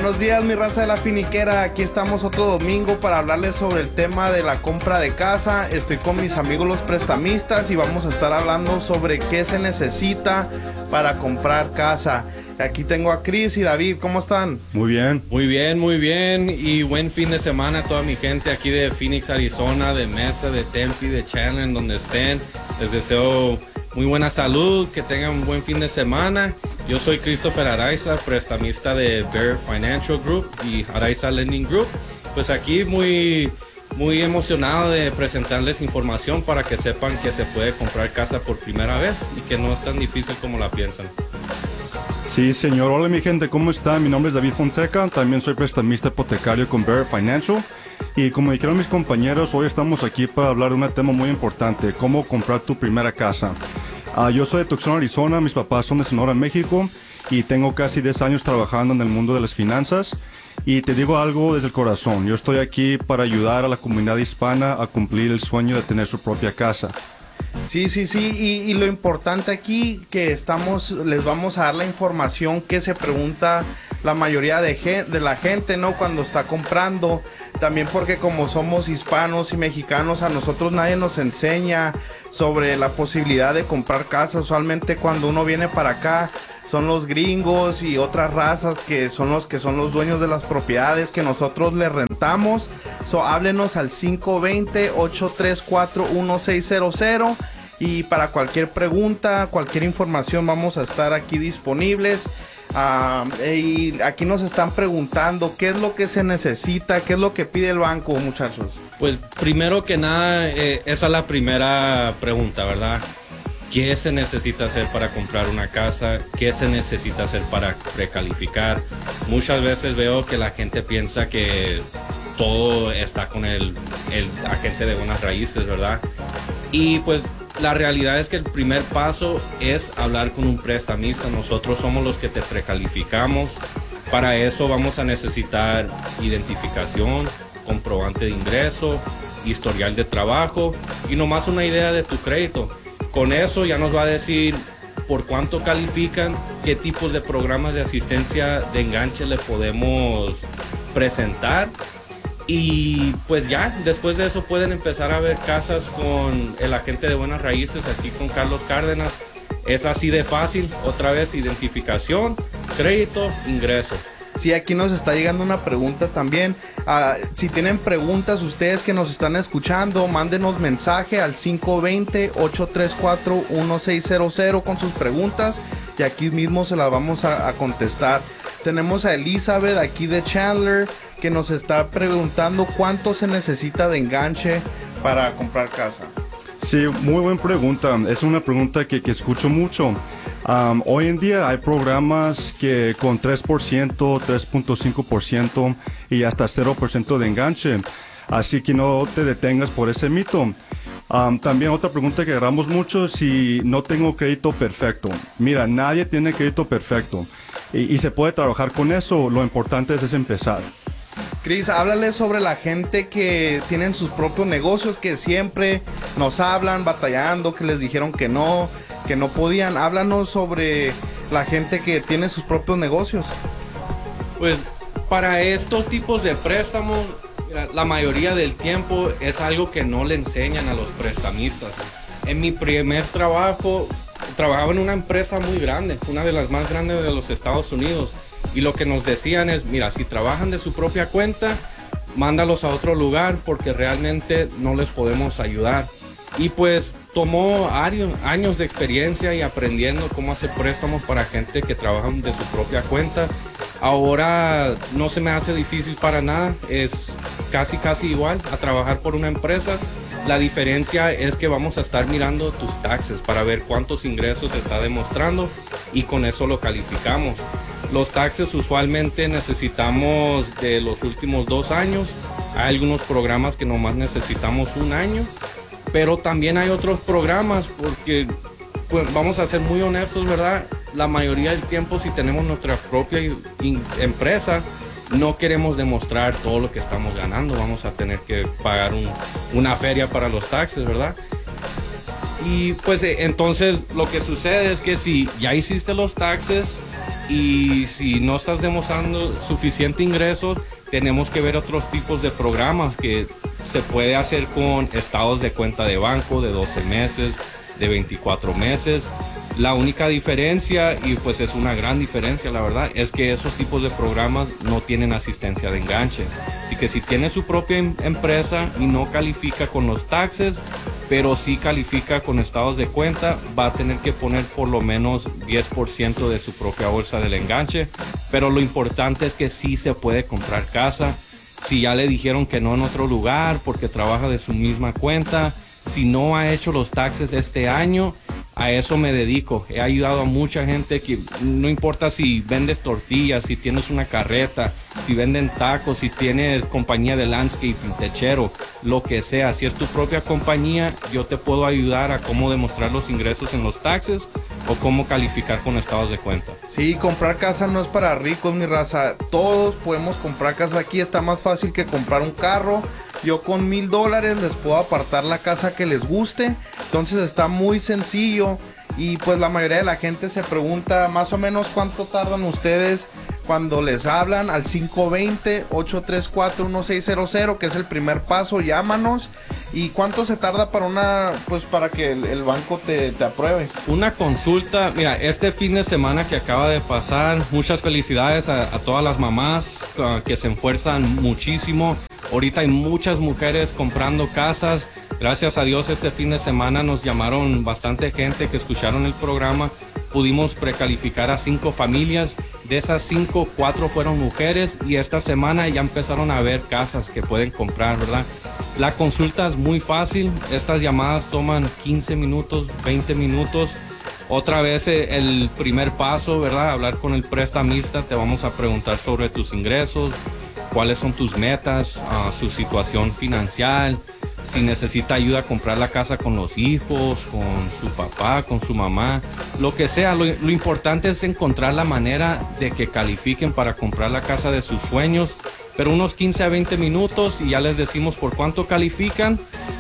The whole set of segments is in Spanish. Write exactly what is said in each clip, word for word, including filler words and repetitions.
Buenos días, mi raza de la finiquera. Aquí estamos otro domingo para hablarles sobre el tema de la compra de casa. Estoy con mis amigos los prestamistas y vamos a estar hablando sobre qué se necesita para comprar casa. Aquí tengo a Chris y David. ¿Cómo están? Muy bien. Muy bien, muy bien. Y buen fin de semana a toda mi gente aquí de Phoenix, Arizona, de Mesa, de Tempe, de Chandler, en donde estén. Les deseo muy buena salud, que tengan un buen fin de semana. Yo soy Christopher Araiza, prestamista de Bear Financial Group y Araiza Lending Group. Pues aquí muy, muy emocionado de presentarles información para que sepan que se puede comprar casa por primera vez y que no es tan difícil como la piensan. Sí, señor. Hola, mi gente. ¿Cómo están? Mi nombre es David Fonseca. También soy prestamista hipotecario con Bear Financial. Y como dijeron mis compañeros, hoy estamos aquí para hablar de un tema muy importante, cómo comprar tu primera casa. Uh, yo soy de Tucson, Arizona. Mis papás son de Sonora, México. Y tengo casi diez años trabajando en el mundo de las finanzas. Y te digo algo desde el corazón. Yo estoy aquí para ayudar a la comunidad hispana a cumplir el sueño de tener su propia casa. Sí, sí, sí, y, y lo importante aquí que estamos, les vamos a dar la información que se pregunta la mayoría de, gen, de la gente, ¿no? Cuando está comprando, también porque como somos hispanos y mexicanos, a nosotros nadie nos enseña sobre la posibilidad de comprar casa. Usualmente cuando uno viene para acá, son los gringos y otras razas que son los que son los dueños de las propiedades que nosotros les rentamos. So, háblenos al cinco dos cero, ocho tres cuatro, uno seis cero cero y para cualquier pregunta, cualquier información vamos a estar aquí disponibles. Uh, y aquí nos están preguntando qué es lo que se necesita, qué es lo que pide el banco, muchachos. Pues primero que nada, eh, esa es la primera pregunta, ¿verdad? ¿Qué se necesita hacer para comprar una casa? ¿Qué se necesita hacer para precalificar? Muchas veces veo que la gente piensa que todo está con el, el agente de buenas raíces, ¿verdad? Y pues la realidad es que el primer paso es hablar con un prestamista. Nosotros somos los que te precalificamos. Para eso vamos a necesitar identificación, comprobante de ingreso, historial de trabajo y nomás una idea de tu crédito. Con eso ya nos va a decir por cuánto califican, qué tipos de programas de asistencia de enganche le podemos presentar. Y pues ya, después de eso pueden empezar a ver casas con el agente de buenas raíces, aquí con Carlos Cárdenas. Es así de fácil, otra vez identificación, crédito, ingreso. Sí, aquí nos está llegando una pregunta también. Uh, si tienen preguntas ustedes que nos están escuchando, mándenos mensaje al cinco dos cero, ocho tres cuatro, uno seis cero cero con sus preguntas y aquí mismo se las vamos a, a contestar. Tenemos a Elizabeth aquí de Chandler que nos está preguntando cuánto se necesita de enganche para comprar casa. Sí, muy buena pregunta. Es una pregunta que, que escucho mucho. Um, hoy en día hay programas que con tres por ciento, tres punto cinco por ciento y hasta cero por ciento de enganche. Así que no te detengas por ese mito. Um, también otra pregunta que agarramos mucho, si no tengo crédito perfecto. Mira, nadie tiene crédito perfecto y, y se puede trabajar con eso. Lo importante es, es empezar. Chris, háblale sobre la gente que tienen sus propios negocios, que siempre nos hablan batallando, que les dijeron que no, que no podían. Háblanos sobre la gente que tiene sus propios negocios. Pues para estos tipos de préstamos, la mayoría del tiempo es algo que no le enseñan a los prestamistas. En mi primer trabajo, trabajaba en una empresa muy grande, una de las más grandes de los Estados Unidos. Y lo que nos decían es, mira, si trabajan de su propia cuenta, mándalos a otro lugar porque realmente no les podemos ayudar. Y pues tomó años de experiencia y aprendiendo cómo hacer préstamos para gente que trabaja de su propia cuenta. Ahora no se me hace difícil para nada, es casi casi igual a trabajar por una empresa. La diferencia es que vamos a estar mirando tus taxes para ver cuántos ingresos está demostrando y con eso lo calificamos. Los taxes usualmente necesitamos de los últimos dos años. Hay algunos programas que nomás necesitamos un año, pero también hay otros programas porque, pues, vamos a ser muy honestos, ¿verdad? La mayoría del tiempo, si tenemos nuestra propia empresa, no queremos demostrar todo lo que estamos ganando. Vamos a tener que pagar un, una feria para los taxes, ¿verdad? Y pues entonces lo que sucede es que si ya hiciste los taxes y si no estás demostrando suficiente ingreso, tenemos que ver otros tipos de programas que se puede hacer con estados de cuenta de banco de doce meses, de veinticuatro meses. La única diferencia, y pues es una gran diferencia la verdad, es que esos tipos de programas no tienen asistencia de enganche. Así que si tiene su propia em- empresa y no califica con los taxes, pero sí califica con estados de cuenta, va a tener que poner por lo menos diez por ciento de su propia bolsa del enganche. Pero lo importante es que sí se puede comprar casa. Si ya le dijeron que no en otro lugar porque trabaja de su misma cuenta, si no ha hecho los taxes este año, a eso me dedico. He ayudado a mucha gente que no importa si vendes tortillas, si tienes una carreta, si venden tacos, si tienes compañía de landscaping, techero, lo que sea. Si es tu propia compañía, yo te puedo ayudar a cómo demostrar los ingresos en los taxes o cómo calificar con estados de cuenta. Sí, comprar casa no es para ricos, mi raza. Todos podemos comprar casa aquí. Está más fácil que comprar un carro. Yo con mil dólares les puedo apartar la casa que les guste. Entonces está muy sencillo. Y pues la mayoría de la gente se pregunta más o menos cuánto tardan ustedes cuando les hablan al cinco dos cero, ocho tres cuatro, uno seis cero cero, que es el primer paso. Llámanos. ¿Y cuánto se tarda para una, pues para que el, el banco te, te apruebe? Una consulta, mira, este fin de semana que acaba de pasar, muchas felicidades a, a todas las mamás uh, que se esfuerzan muchísimo. Ahorita hay muchas mujeres comprando casas. Gracias a Dios este fin de semana nos llamaron bastante gente que escucharon el programa. Pudimos precalificar a cinco familias. De esas cinco, cuatro fueron mujeres y esta semana ya empezaron a ver casas que pueden comprar, ¿verdad? La consulta es muy fácil. Estas llamadas toman quince minutos, veinte minutos. Otra vez el primer paso, ¿verdad? Hablar con el prestamista. Te vamos a preguntar sobre tus ingresos, cuáles son tus metas, uh, su situación financiera, si necesita ayuda a comprar la casa con los hijos, con su papá, con su mamá, lo que sea. Lo, lo importante es encontrar la manera de que califiquen para comprar la casa de sus sueños, pero unos quince a veinte minutos y ya les decimos por cuánto califican.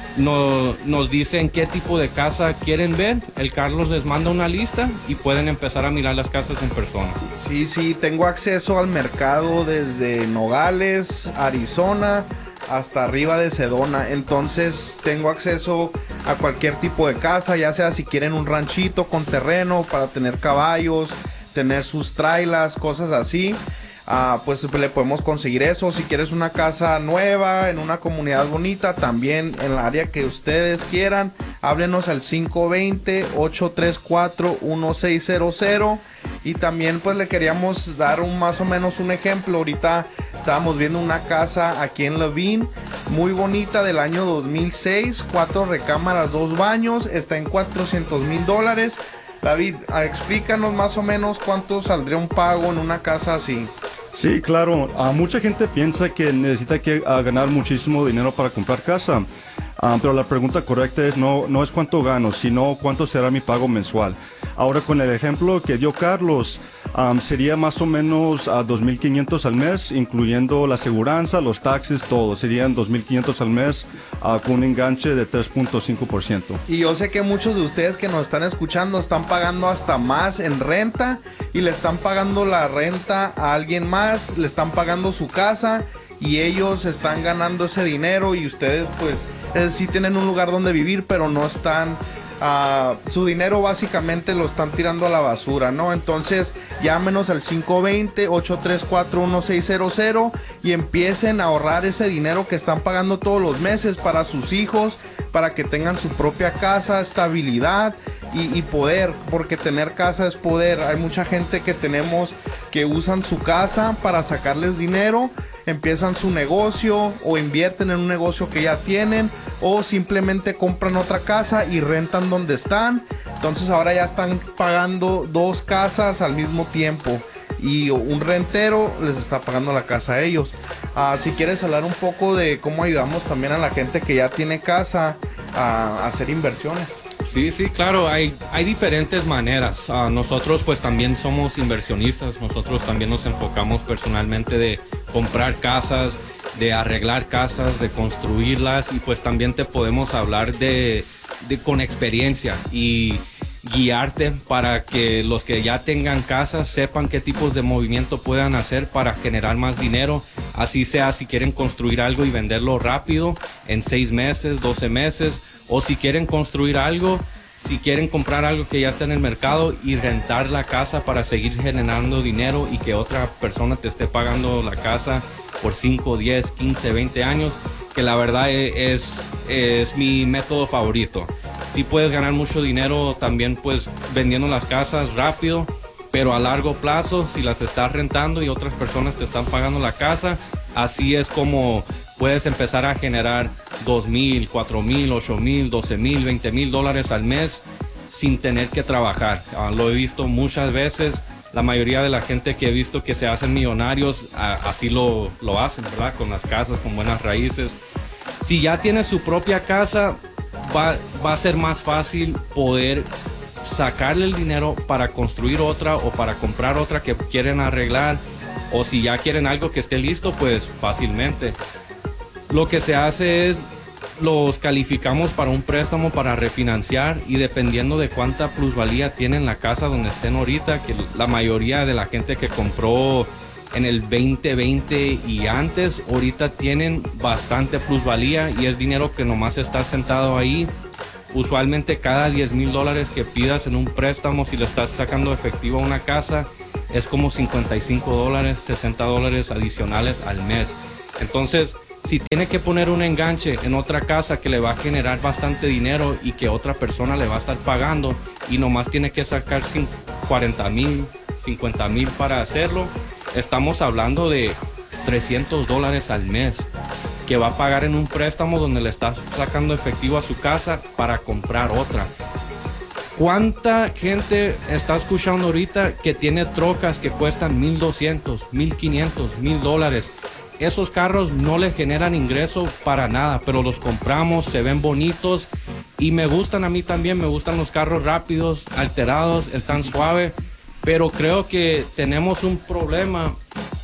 No, nos dicen qué tipo de casa quieren ver, el Carlos les manda una lista y pueden empezar a mirar las casas en persona. Sí, sí, tengo acceso al mercado desde Nogales, Arizona, hasta arriba de Sedona. Entonces tengo acceso a cualquier tipo de casa, ya sea si quieren un ranchito con terreno para tener caballos, tener sus trailas, cosas así. Uh, pues le podemos conseguir eso. Si quieres una casa nueva en una comunidad bonita, también en la área que ustedes quieran, háblenos al cinco dos cero, ocho tres cuatro, uno seis cero cero. Y también pues le queríamos dar un más o menos un ejemplo. Ahorita estábamos viendo una casa aquí en Levine, muy bonita, del año dos mil seis, cuatro recámaras, dos baños, está en cuatrocientos mil dólares. David, explícanos más o menos cuánto saldría un pago en una casa así. Sí, claro. Uh, mucha gente piensa que necesita que uh, ganar muchísimo dinero para comprar casa. Uh, pero la pregunta correcta es no, no es cuánto gano, sino cuánto será mi pago mensual. Ahora, con el ejemplo que dio Carlos, um, sería más o menos a uh, dos mil quinientos al mes, incluyendo la aseguranza, los taxes, todo. Serían dos mil quinientos al mes uh, con un enganche de tres punto cinco por ciento. Y yo sé que muchos de ustedes que nos están escuchando están pagando hasta más en renta y le están pagando la renta a alguien más, le están pagando su casa y ellos están ganando ese dinero y ustedes pues eh, sí tienen un lugar donde vivir, pero no están... Uh, su dinero básicamente lo están tirando a la basura, ¿no? Entonces llámenos al cinco dos cero, ocho tres cuatro, uno seis cero cero y empiecen a ahorrar ese dinero que están pagando todos los meses para sus hijos, para que tengan su propia casa, estabilidad y, y poder, porque tener casa es poder. Hay mucha gente que tenemos que usan su casa para sacarles dinero, empiezan su negocio o invierten en un negocio que ya tienen o simplemente compran otra casa y rentan donde están. Entonces ahora ya están pagando dos casas al mismo tiempo y un rentero les está pagando la casa a ellos. Uh, si quieres hablar un poco de cómo ayudamos también a la gente que ya tiene casa a hacer inversiones. Sí, sí, claro, hay, hay diferentes maneras. Uh, nosotros pues también somos inversionistas, nosotros también nos enfocamos personalmente de comprar casas, de arreglar casas, de construirlas y pues también te podemos hablar de, de con experiencia y guiarte para que los que ya tengan casas sepan qué tipos de movimiento puedan hacer para generar más dinero. Así sea si quieren construir algo y venderlo rápido en seis meses, doce meses, o si quieren construir algo, si quieren comprar algo que ya está en el mercado y rentar la casa para seguir generando dinero y que otra persona te esté pagando la casa por cinco, diez, quince, veinte años, que la verdad es, es mi método favorito. Sí puedes ganar mucho dinero también pues vendiendo las casas rápido, pero a largo plazo si las estás rentando y otras personas te están pagando la casa, así es como puedes empezar a generar dos mil, cuatro mil, ocho mil, doce mil, veinte mil dólares al mes sin tener que trabajar. Uh, lo he visto muchas veces. La mayoría de la gente que he visto que se hacen millonarios, uh, así lo, lo hacen, ¿verdad? Con las casas, con buenas raíces. Si ya tienes su propia casa, va, va a ser más fácil poder sacarle el dinero para construir otra o para comprar otra que quieren arreglar. O si ya quieren algo que esté listo, pues fácilmente. Lo que se hace es, los calificamos para un préstamo para refinanciar y dependiendo de cuánta plusvalía tienen la casa donde estén ahorita, que la mayoría de la gente que compró en el veinte veinte y antes, ahorita tienen bastante plusvalía y es dinero que nomás está sentado ahí. Usualmente cada diez mil dólares que pidas en un préstamo, si le estás sacando efectivo a una casa, es como cincuenta y cinco dólares, sesenta dólares adicionales al mes. Entonces, si tiene que poner un enganche en otra casa que le va a generar bastante dinero y que otra persona le va a estar pagando y nomás tiene que sacar cuarenta mil, cincuenta mil para hacerlo, estamos hablando de trescientos dólares al mes que va a pagar en un préstamo donde le está sacando efectivo a su casa para comprar otra. ¿Cuánta gente está escuchando ahorita que tiene trocas que cuestan mil doscientos, mil quinientos, mil dólares? Esos carros no les generan ingreso para nada, pero los compramos, se ven bonitos y me gustan a mí también, me gustan los carros rápidos, alterados, están suaves, pero creo que tenemos un problema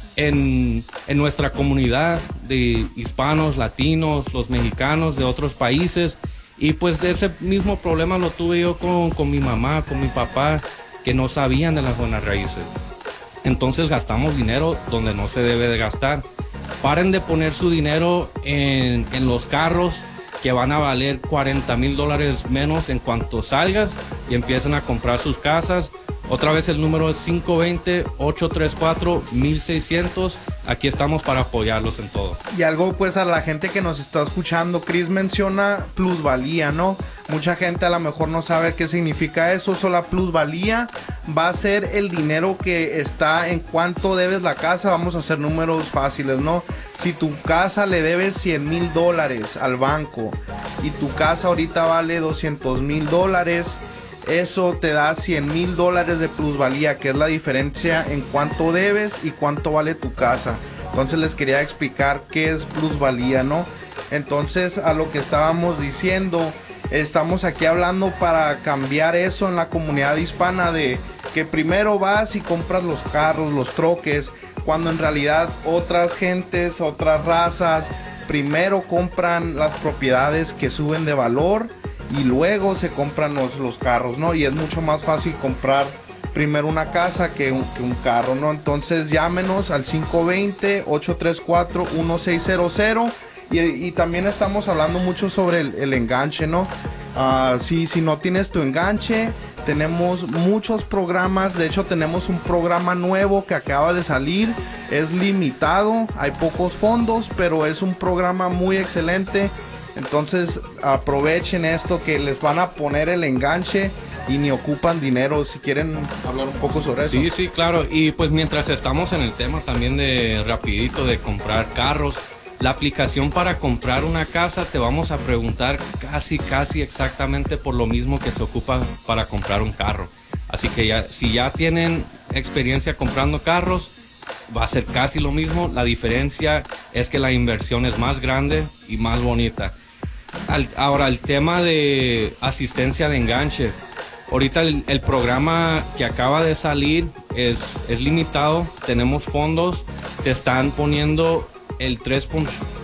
en, en nuestra comunidad de hispanos, latinos, los mexicanos de otros países y pues ese mismo problema lo tuve yo con, con mi mamá, con mi papá, que no sabían de las buenas raíces. Entonces gastamos dinero donde no se debe de gastar. Paren de poner su dinero en, en los carros que van a valer cuarenta mil dólares menos en cuanto salgas y empiecen a comprar sus casas. Otra vez el número es cinco dos cero, ocho tres cuatro, mil seiscientos. Aquí estamos para apoyarlos en todo. Y algo pues a la gente que nos está escuchando, Chris menciona plusvalía, ¿no? Mucha gente a lo mejor no sabe qué significa eso. So, la plusvalía va a ser el dinero que está en cuánto debes la casa. Vamos a hacer números fáciles, ¿no? Si tu casa le debes cien mil dólares al banco y tu casa ahorita vale doscientos mil dólares, eso te da cien mil dólares de plusvalía, que es la diferencia en cuánto debes y cuánto vale tu casa. Entonces les quería explicar qué es plusvalía, ¿no? Entonces, a lo que estábamos diciendo, estamos aquí hablando para cambiar eso en la comunidad hispana, de que primero vas y compras los carros, los troques, cuando en realidad otras gentes, otras razas, primero compran las propiedades que suben de valor y luego se compran los, los carros, ¿no? Y es mucho más fácil comprar primero una casa que un, que un carro, ¿no? Entonces llámenos al cinco dos cero, ocho tres cuatro, uno seis cero cero y, y también estamos hablando mucho sobre el, el enganche, ¿no? Uh, si, si no tienes tu enganche, tenemos muchos programas. De hecho tenemos un programa nuevo que acaba de salir, es limitado, hay pocos fondos, pero es un programa muy excelente. Entonces aprovechen esto, que les van a poner el enganche y ni ocupan dinero. Si quieren hablar un poco sobre eso. Sí, sí, claro. Y pues mientras estamos en el tema también de rapidito de comprar carros, la aplicación para comprar una casa te vamos a preguntar casi, casi exactamente por lo mismo que se ocupa para comprar un carro. Así que ya, si ya tienen experiencia comprando carros, va a ser casi lo mismo. La diferencia es que la inversión es más grande y más bonita. Al, ahora, el tema de asistencia de enganche. Ahorita el, el programa que acaba de salir es, es limitado. Tenemos fondos. Te están poniendo el tres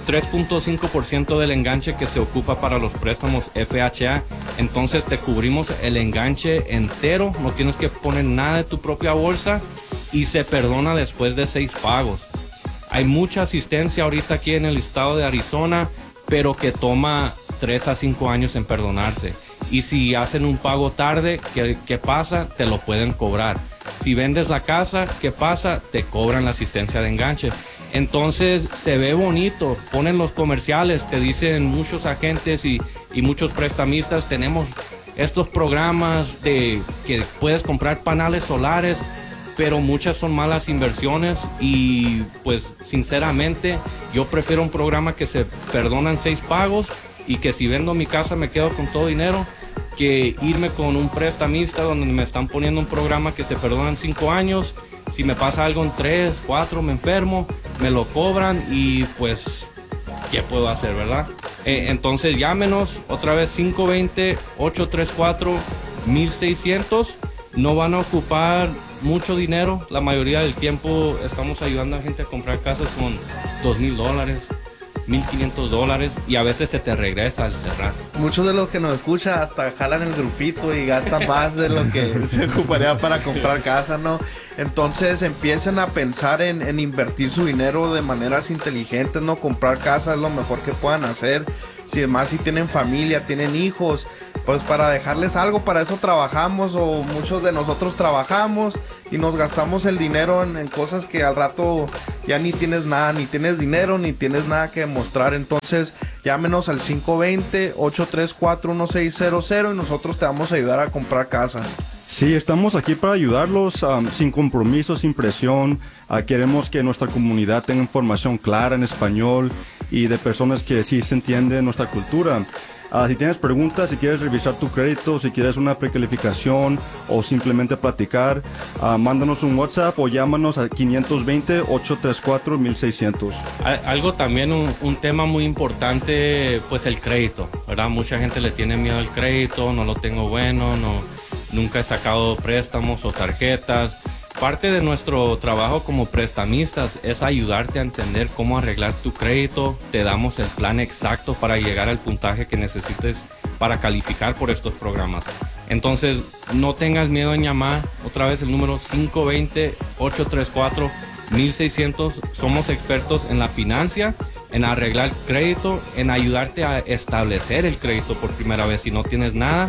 tres punto cinco por ciento del enganche que se ocupa para los préstamos F H A. Entonces te cubrimos el enganche entero, no tienes que poner nada de tu propia bolsa y se perdona después de seis pagos. Hay mucha asistencia ahorita aquí en el estado de Arizona, pero que toma tres a cinco años en perdonarse. Y si hacen un pago tarde, ¿qué, qué pasa? Te lo pueden cobrar. Si vendes la casa, ¿qué pasa? Te cobran la asistencia de enganche. Entonces se ve bonito, ponen los comerciales, te dicen muchos agentes y, y muchos prestamistas, tenemos estos programas de que puedes comprar paneles solares, pero muchas son malas inversiones y pues sinceramente yo prefiero un programa que se perdonan seis pagos y que si vendo mi casa me quedo con todo dinero, que irme con un prestamista donde me están poniendo un programa que se perdonan cinco años. Si me pasa algo en tres, cuatro, me enfermo, me lo cobran y pues, ¿qué puedo hacer, verdad? Sí. Eh, entonces llámenos otra vez cinco dos cero, ocho tres cuatro, mil seiscientos. No van a ocupar mucho dinero. La mayoría del tiempo estamos ayudando a gente a comprar casas con dos mil dólares. mil quinientos dólares y a veces se te regresa al cerrar. Muchos de los que nos escuchan hasta jalan el grupito y gastan más de lo que se ocuparía para comprar casa, ¿no? Entonces empiecen a pensar en, en invertir su dinero de maneras inteligentes, ¿no? Comprar casa es lo mejor que puedan hacer. Si además si tienen familia, tienen hijos, pues para dejarles algo, para eso trabajamos, o muchos de nosotros trabajamos y nos gastamos el dinero en, en cosas que al rato ya ni tienes nada, ni tienes dinero, ni tienes nada que demostrar. Entonces llámenos al cinco dos cero, ocho tres cuatro, uno seis cero cero y nosotros te vamos a ayudar a comprar casa. Sí, estamos aquí para ayudarlos um, sin compromiso, sin presión. Uh, queremos que nuestra comunidad tenga información clara en español y de personas que sí se entienden nuestra cultura. Uh, si tienes preguntas, si quieres revisar tu crédito, si quieres una precalificación o simplemente platicar, uh, mándanos un WhatsApp o llámanos al cinco dos cero, ocho tres cuatro, mil seiscientos. Algo también, un, un tema muy importante, pues el crédito, ¿verdad? Mucha gente le tiene miedo al crédito, no lo tengo bueno, no, nunca he sacado préstamos o tarjetas. Parte de nuestro trabajo como prestamistas es ayudarte a entender cómo arreglar tu crédito. Te damos el plan exacto para llegar al puntaje que necesites para calificar por estos programas. Entonces, no tengas miedo en llamar. Otra vez el número cinco dos cero, ocho tres cuatro, mil seiscientos. Somos expertos en la financia, en arreglar crédito, en ayudarte a establecer el crédito por primera vez si no tienes nada.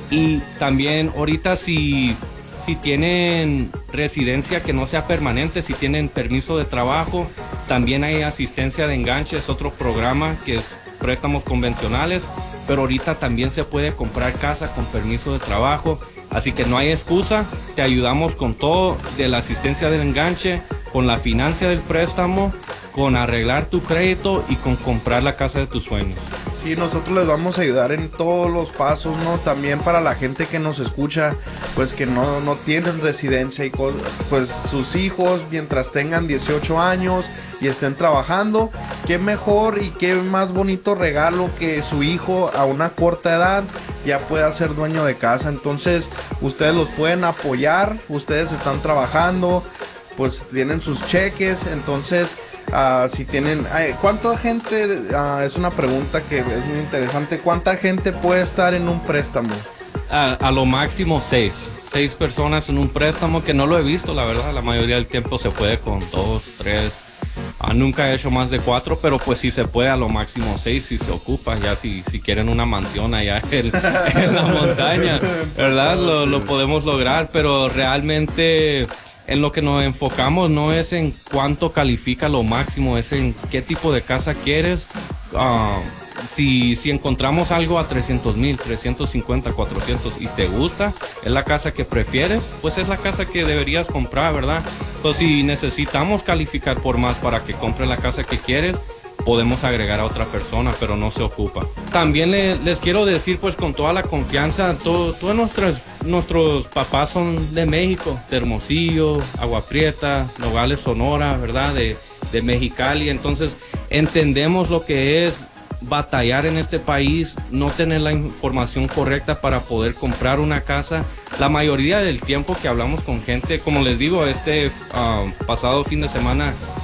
Y también ahorita si... Si tienen residencia que no sea permanente, si tienen permiso de trabajo, también hay asistencia de enganche, es otro programa que es préstamos convencionales, pero ahorita también se puede comprar casa con permiso de trabajo, así que no hay excusa, te ayudamos con todo, de la asistencia del enganche, con la financia del préstamo, con arreglar tu crédito y con comprar la casa de tus sueños. Sí, nosotros les vamos a ayudar en todos los pasos, ¿no? También para la gente que nos escucha, pues que no, no tienen residencia y pues sus hijos, mientras tengan dieciocho años y estén trabajando, qué mejor y qué más bonito regalo que su hijo a una corta edad ya pueda ser dueño de casa. Entonces ustedes los pueden apoyar, ustedes están trabajando, pues tienen sus cheques, entonces... Uh, si tienen, uh, ¿cuánta gente, uh, es una pregunta que es muy interesante, cuánta gente puede estar en un préstamo? A, a lo máximo seis, seis personas en un préstamo, que no lo he visto, la verdad, la mayoría del tiempo se puede con dos, tres, uh, nunca he hecho más de cuatro, pero pues si se puede a lo máximo seis, si se ocupa, ya si, si quieren una mansión allá en, en la montaña, ¿verdad? Lo, lo podemos lograr, pero realmente... En lo que nos enfocamos no es en cuánto califica lo máximo, es en qué tipo de casa quieres. Uh, si, si encontramos algo a trescientos mil, trescientos cincuenta, cuatrocientos y te gusta, es la casa que prefieres, pues es la casa que deberías comprar, ¿verdad? Entonces si necesitamos calificar por más para que compres la casa que quieres, podemos agregar a otra persona, pero no se ocupa. También le, les quiero decir, pues con toda la confianza, todo, todos nuestros, nuestros papás son de México, de Hermosillo, Agua Prieta, Nogales, Sonora, ¿verdad? De, de Mexicali, entonces entendemos lo que es batallar en este país, no tener la información correcta para poder comprar una casa. La mayoría del tiempo que hablamos con gente, como les digo, este uh, pasado fin de semana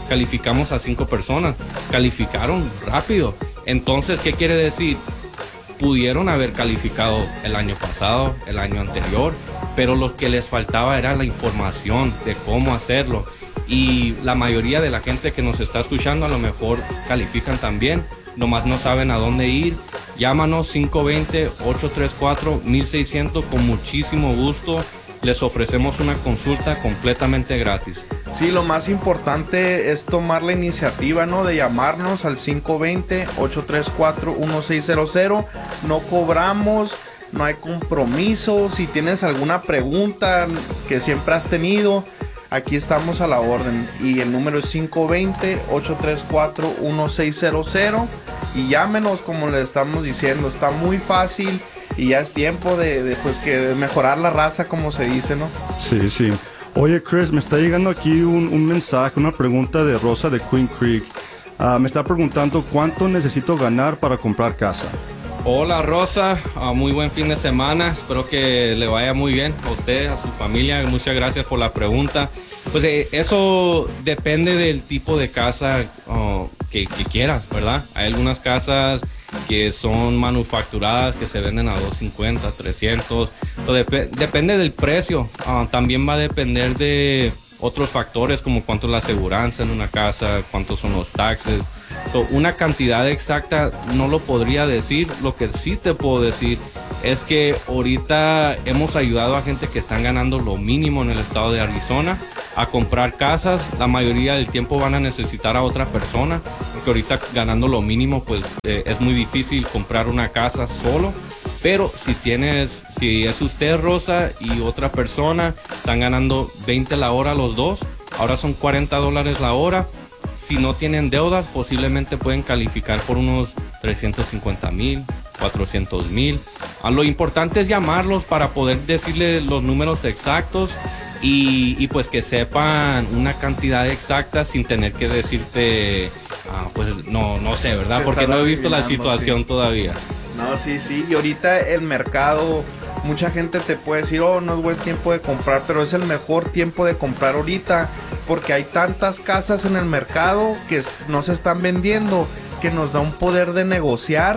calificamos a cinco personas, calificaron rápido. Entonces, ¿qué quiere decir? Pudieron haber calificado el año pasado, el año anterior, pero lo que les faltaba era la información de cómo hacerlo. Y la mayoría de la gente que nos está escuchando a lo mejor califican también, nomás no saben a dónde ir. Llámanos cinco dos cero, ocho tres cuatro, mil seiscientos, con muchísimo gusto. Les ofrecemos una consulta completamente gratis. Sí, lo más importante es tomar la iniciativa, ¿no? De llamarnos al cinco dos cero, ocho tres cuatro, uno seis cero cero. No cobramos, no hay compromiso. Si tienes alguna pregunta que siempre has tenido, aquí estamos a la orden. Y el número es cinco dos cero, ocho tres cuatro, uno seis cero cero. Y llámenos, como les estamos diciendo. Está muy fácil y ya es tiempo de, de, pues, que de mejorar la raza, como se dice, ¿no? Sí, sí. Oye, Chris, me está llegando aquí un, un mensaje, una pregunta de Rosa de Queen Creek. Uh, me está preguntando cuánto necesito ganar para comprar casa. Hola, Rosa, uh, muy buen fin de semana. Espero que le vaya muy bien a usted, a su familia. Muchas gracias por la pregunta. Pues eh, eso depende del tipo de casa uh, que, que quieras, ¿verdad? Hay algunas casas que son manufacturadas, que se venden a doscientos cincuenta, trescientos. Entonces, dep depende del precio. Uh, también va a depender de otros factores, como cuánto es la aseguranza en una casa, cuántos son los taxes. So, una cantidad exacta no lo podría decir. Lo que sí te puedo decir es que ahorita hemos ayudado a gente que están ganando lo mínimo en el estado de Arizona a comprar casas. La mayoría del tiempo van a necesitar a otra persona, porque ahorita ganando lo mínimo pues eh, es muy difícil comprar una casa solo. Pero si tienes, si es usted, Rosa, y otra persona, están ganando veinte la hora los dos, ahora son cuarenta dólares la hora. Si no tienen deudas, posiblemente pueden calificar por unos trescientos cincuenta mil, cuatrocientos mil. Ah, lo importante es llamarlos para poder decirle los números exactos y, y pues que sepan una cantidad exacta sin tener que decirte, ah, pues no, no sé, ¿verdad? Porque no he visto la situación sí. todavía. No, sí, sí. Y ahorita el mercado, mucha gente te puede decir, oh, no es buen tiempo de comprar, pero es el mejor tiempo de comprar ahorita, porque hay tantas casas en el mercado que no se están vendiendo, que nos da un poder de negociar.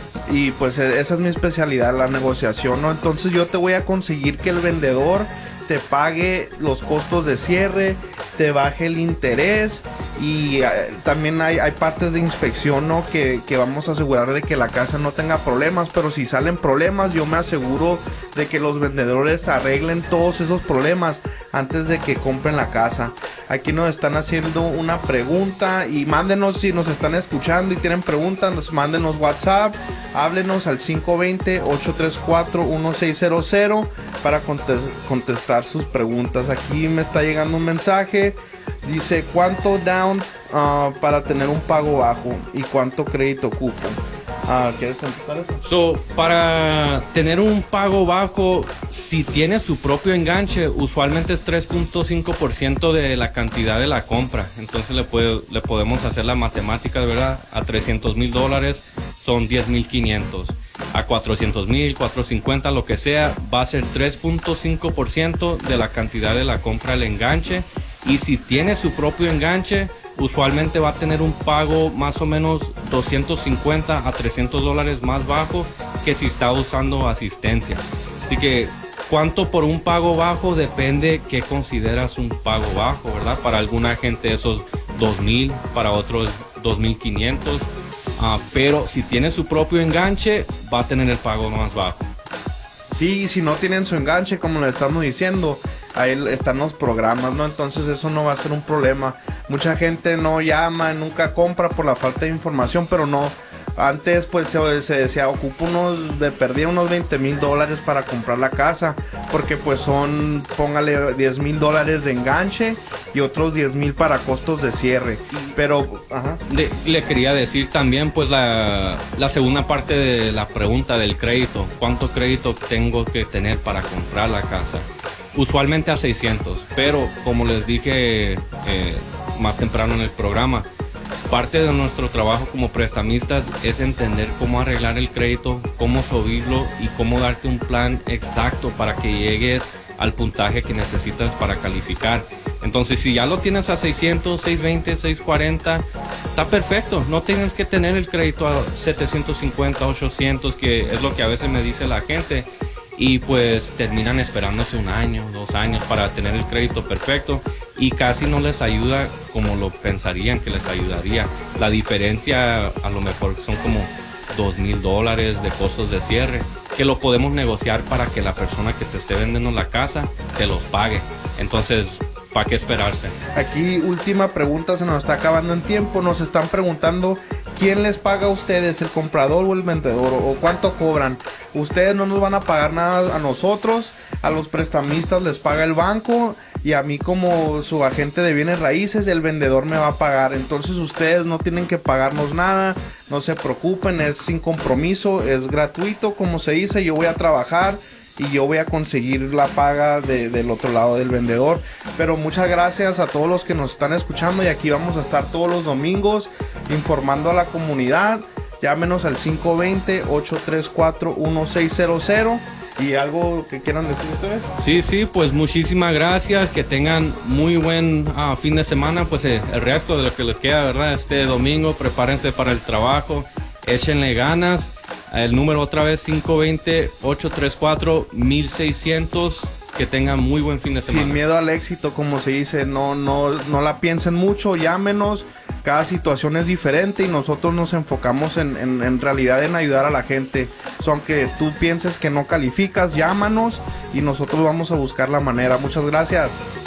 Y pues esa es mi especialidad, la negociación, ¿no? Entonces yo te voy a conseguir que el vendedor te pague los costos de cierre, te baje el interés y uh, también hay, hay partes de inspección, ¿no? Que, que vamos a asegurar de que la casa no tenga problemas, pero si salen problemas yo me aseguro de que los vendedores arreglen todos esos problemas antes de que compren la casa. Aquí nos están haciendo una pregunta y mándenos, si nos están escuchando y tienen preguntas, nos mándenos WhatsApp, háblenos al cinco dos cero, ocho tres cuatro, uno seis cero cero para contestar sus preguntas. Aquí me está llegando un mensaje, dice cuánto down uh, para tener un pago bajo y cuánto crédito ocupo. Uh, ¿Quieres contestar eso? So, para tener un pago bajo, si tiene su propio enganche, usualmente es tres punto cinco por ciento de la cantidad de la compra. Entonces le, puede, le podemos hacer la matemática, ¿verdad? A trescientos mil dólares son diez mil quinientos. A cuatrocientos mil, cuatrocientos cincuenta, lo que sea, va a ser tres punto cinco por ciento de la cantidad de la compra del enganche. Y si tiene su propio enganche, usualmente va a tener un pago más o menos doscientos cincuenta a trescientos dólares más bajo que si está usando asistencia. Así que cuánto por un pago bajo depende qué consideras un pago bajo, ¿verdad? Para alguna gente esos dos mil, para otros dos mil quinientos. Uh, pero si tiene su propio enganche, va a tener el pago más bajo. Sí, y si no tienen su enganche, como le estamos diciendo, ahí están los programas, ¿no? Entonces eso no va a ser un problema. Mucha gente no llama, nunca compra por la falta de información, pero no. Antes pues se, se decía, ocupo unos, de perdida unos veinte mil dólares para comprar la casa, porque pues son, póngale diez mil dólares de enganche y otros diez mil para costos de cierre. Pero, ajá. Le, le quería decir también pues la, la segunda parte de la pregunta del crédito. ¿Cuánto crédito tengo que tener para comprar la casa? Usualmente a seiscientos, pero como les dije eh, más temprano en el programa, parte de nuestro trabajo como prestamistas es entender cómo arreglar el crédito, cómo subirlo y cómo darte un plan exacto para que llegues al puntaje que necesitas para calificar. Entonces, si ya lo tienes a seiscientos, seiscientos veinte, seiscientos cuarenta, está perfecto. No tienes que tener el crédito a setecientos cincuenta, ochocientos, que es lo que a veces me dice la gente. Y pues terminan esperándose un año, dos años para tener el crédito perfecto y casi no les ayuda como lo pensarían que les ayudaría. La diferencia a lo mejor son como dos mil dólares de costos de cierre, que lo podemos negociar para que la persona que te esté vendiendo la casa te los pague. Entonces, ¿para qué esperarse? Aquí, última pregunta, se nos está acabando en tiempo. Nos están preguntando, ¿quién les paga a ustedes, el comprador o el vendedor? ¿O cuánto cobran? Ustedes no nos van a pagar nada a nosotros, a los prestamistas les paga el banco y a mí como su agente de bienes raíces, el vendedor me va a pagar. Entonces ustedes no tienen que pagarnos nada, no se preocupen, es sin compromiso, es gratuito, como se dice. Yo voy a trabajar y yo voy a conseguir la paga de, del otro lado del vendedor. Pero muchas gracias a todos los que nos están escuchando, y aquí vamos a estar todos los domingos informando a la comunidad. Llámenos al cinco dos cero, ocho tres cuatro, uno seis cero cero. ¿Y algo que quieran decir ustedes? Sí, sí, pues muchísimas gracias, que tengan muy buen uh, fin de semana, pues eh, el resto de lo que les queda, ¿verdad? Este domingo, prepárense para el trabajo, échenle ganas. El número otra vez, cinco dos cero, ocho tres cuatro, mil seiscientos. Que tengan muy buen fin de semana. Sin miedo al éxito, como se dice, no, no, no la piensen mucho, llámenos. Cada situación es diferente y nosotros nos enfocamos en, en, en realidad en ayudar a la gente. So, aunque tú pienses que no calificas, llámanos y nosotros vamos a buscar la manera. Muchas gracias.